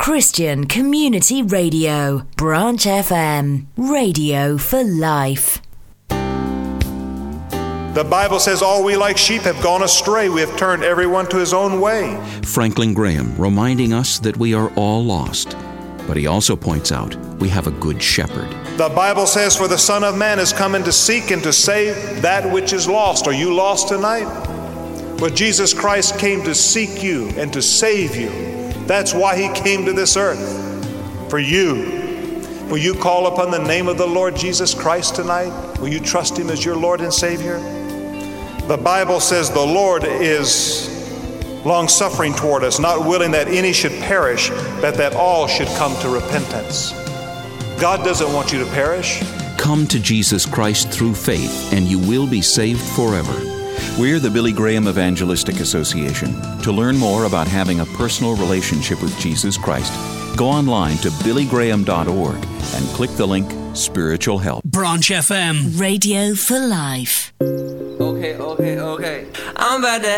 Christian Community Radio, Branch FM, radio for life. The Bible says all we like sheep have gone astray. We have turned everyone to his own way. Franklin Graham reminding us that we are all lost. But he also points out we have a good shepherd. The Bible says, for the Son of Man is coming to seek and to save that which is lost. Are you lost tonight? Well, Jesus Christ came to seek you and to save you. That's why he came to this earth, for you. Will you call upon the name of the Lord Jesus Christ tonight? Will you trust him as your Lord and Savior? The Bible says the Lord is long-suffering toward us, not willing that any should perish, but that all should come to repentance. God doesn't want you to perish. Come to Jesus Christ through faith, and you will be saved forever. We're the Billy Graham Evangelistic Association. To learn more about having a personal relationship with Jesus Christ, go online to billygraham.org and click the link Spiritual Help. Branch FM, radio for life. Okay. I'm about to